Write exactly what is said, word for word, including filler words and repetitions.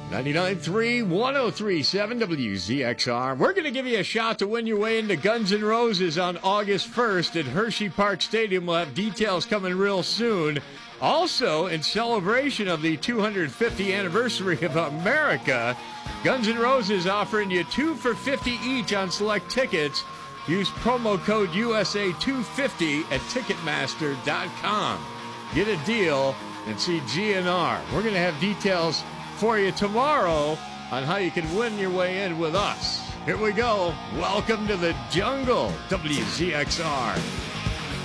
ninety-nine point three, one oh three point seven W Z X R. We're going to give you a shot to win your way into Guns N' Roses on August first at Hershey Park Stadium. We'll have details coming real soon. Also, in celebration of the two hundred fiftieth anniversary of America, Guns N' Roses offering you two for fifty each on select tickets. Use promo code U S A two fifty at Ticketmaster dot com. Get a deal and see G N R. We're going to have details for you tomorrow on how you can win your way in with us. Here we go. Welcome to the jungle, W Z X R.